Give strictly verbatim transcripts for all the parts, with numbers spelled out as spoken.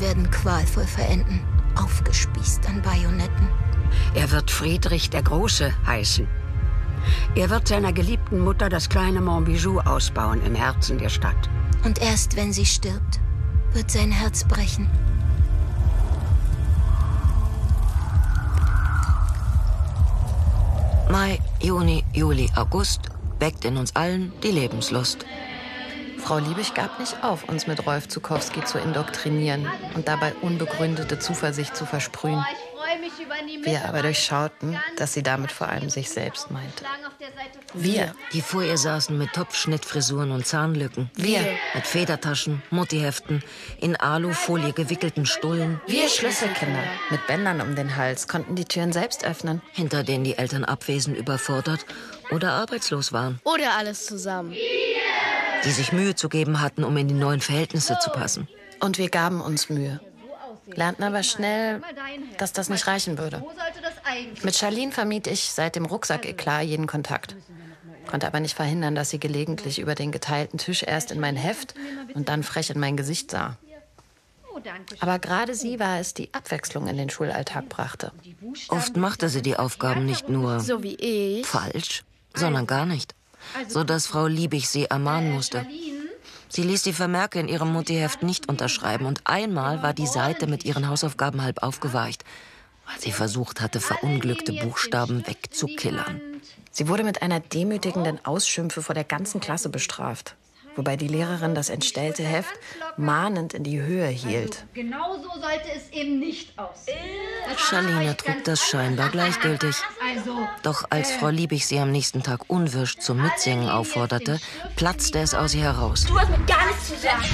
werden qualvoll verenden, aufgespießt an Bajonetten. Er wird Friedrich der Große heißen. Er wird seiner geliebten Mutter das kleine Montbijou ausbauen im Herzen der Stadt. Und erst wenn sie stirbt, wird sein Herz brechen. Mai, Juni, Juli, August weckt in uns allen die Lebenslust. Frau Liebig gab nicht auf, uns mit Rolf Zukowski zu indoktrinieren und dabei unbegründete Zuversicht zu versprühen. Wir aber durchschauten, dass sie damit vor allem sich selbst meinte. Wir, die vor ihr saßen mit Topfschnittfrisuren und Zahnlücken. Wir, mit Federtaschen, Muttiheften, in Alufolie gewickelten Stullen. Wir Schlüsselkinder mit Bändern um den Hals konnten die Türen selbst öffnen. Hinter denen die Eltern abwesend, überfordert oder arbeitslos waren. Oder alles zusammen. Die sich Mühe zu geben hatten, um in die neuen Verhältnisse zu passen. Und wir gaben uns Mühe. Lernten aber schnell, dass das nicht reichen würde. Mit Charlene vermied ich seit dem Rucksack-Eklat jeden Kontakt. Konnte aber nicht verhindern, dass sie gelegentlich über den geteilten Tisch erst in mein Heft und dann frech in mein Gesicht sah. Aber gerade sie war es, die Abwechslung in den Schulalltag brachte. Oft machte sie die Aufgaben nicht nur so wie ich. falsch, sondern gar nicht. So dass Frau Liebig sie ermahnen musste. Sie ließ die Vermerke in ihrem Muttiheft nicht unterschreiben und einmal war die Seite mit ihren Hausaufgaben halb aufgeweicht, weil sie versucht hatte, verunglückte Buchstaben wegzukillern. Sie wurde mit einer demütigenden Ausschimpfe vor der ganzen Klasse bestraft, wobei die Lehrerin das entstellte Heft mahnend in die Höhe hielt. Genau so sollte es eben nicht aussehen. Charlene trug das scheinbar gleichgültig. Doch als Frau Liebig sie am nächsten Tag unwirsch zum Mitsingen aufforderte, platzte es aus ihr heraus. Du hast mir gar nichts zu sagen.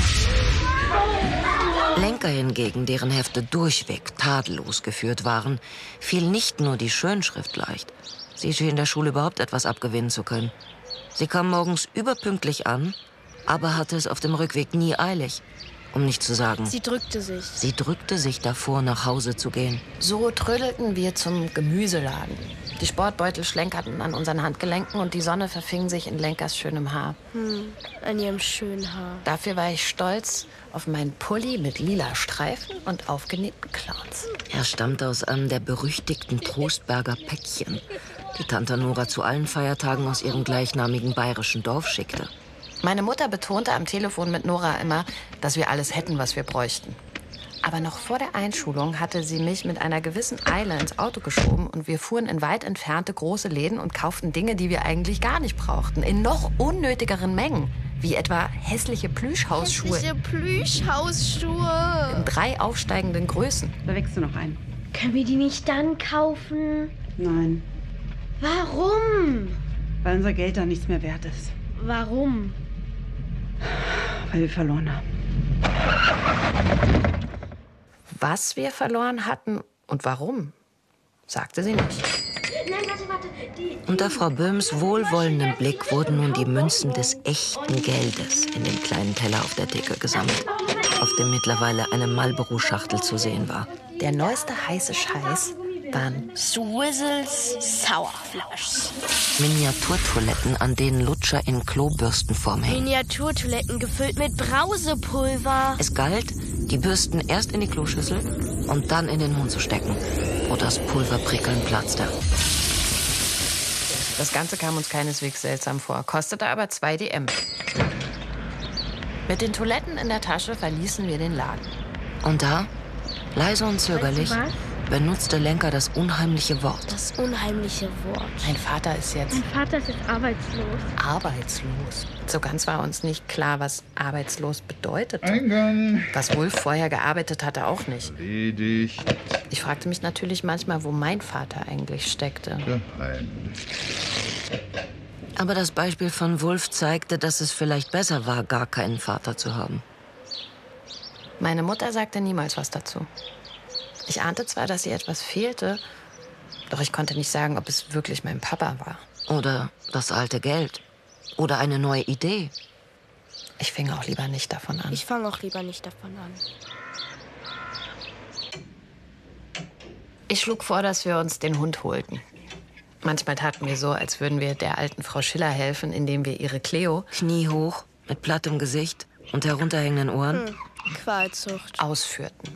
Lenker hingegen, deren Hefte durchweg tadellos geführt waren, fiel nicht nur die Schönschrift leicht. Sie schien in der Schule überhaupt etwas abgewinnen zu können. Sie kam morgens überpünktlich an, aber hatte es auf dem Rückweg nie eilig. Um nicht zu sagen, Sie drückte sich. Sie drückte sich davor, nach Hause zu gehen. So trödelten wir zum Gemüseladen. Die Sportbeutel schlenkerten an unseren Handgelenken und die Sonne verfing sich in Lenkers schönem Haar. Hm, an ihrem schönen Haar. Dafür war ich stolz auf meinen Pulli mit lila Streifen und aufgenähten Clowns. Er stammte aus einem der berüchtigten Trostberger Päckchen, die Tante Nora zu allen Feiertagen aus ihrem gleichnamigen bayerischen Dorf schickte. Meine Mutter betonte am Telefon mit Nora immer, dass wir alles hätten, was wir bräuchten. Aber noch vor der Einschulung hatte sie mich mit einer gewissen Eile ins Auto geschoben und wir fuhren in weit entfernte große Läden und kauften Dinge, die wir eigentlich gar nicht brauchten, in noch unnötigeren Mengen, wie etwa hässliche Plüschhausschuhe. Hässliche Plüschhausschuhe. In drei aufsteigenden Größen. Da wächst du noch ein. Können wir die nicht dann kaufen? Nein, Warum? weil unser Geld dann nichts mehr wert ist. Warum? Weil wir verloren haben. Was wir verloren hatten und warum, sagte sie nicht. Nein, warte, warte. Die, die Unter Frau Böhms wohlwollendem Blick wurden nun die Münzen des echten Geldes in den kleinen Teller auf der Theke gesammelt, auf dem mittlerweile eine Marlboro-Schachtel zu sehen war. Der neueste heiße Scheiß waren Swizzles Sourflush. Miniaturtoiletten, an denen Lutscher in Klobürstenform hängen. Miniaturtoiletten gefüllt mit Brausepulver. Es galt, die Bürsten erst in die Kloschüssel und dann in den Mund zu stecken, wo das Pulver prickelnd platzte. Das Ganze kam uns keineswegs seltsam vor, kostete aber zwei D M. Mit den Toiletten in der Tasche verließen wir den Laden. Und da, leise und zögerlich, Weißt du was? benutzte Lenker das unheimliche Wort. Das unheimliche Wort. Mein Vater ist jetzt Mein Vater ist jetzt arbeitslos. arbeitslos. So ganz war uns nicht klar, was arbeitslos bedeutete. Eingang. Was Wulf vorher gearbeitet hatte, auch nicht. Erledigt. Ich fragte mich natürlich manchmal, wo mein Vater eigentlich steckte. Geheimnis. Aber das Beispiel von Wulf zeigte, dass es vielleicht besser war, gar keinen Vater zu haben. Meine Mutter sagte niemals was dazu. Ich ahnte zwar, dass ihr etwas fehlte, doch ich konnte nicht sagen, ob es wirklich mein Papa war. Oder das alte Geld. Oder eine neue Idee. Ich fing auch lieber nicht davon an. Ich fange auch lieber nicht davon an. Ich schlug vor, dass wir uns den Hund holten. Manchmal taten wir so, als würden wir der alten Frau Schiller helfen, indem wir ihre Cleo Kniehoch, mit plattem Gesicht und herunterhängenden Ohren, Hm. Qualzucht. ausführten.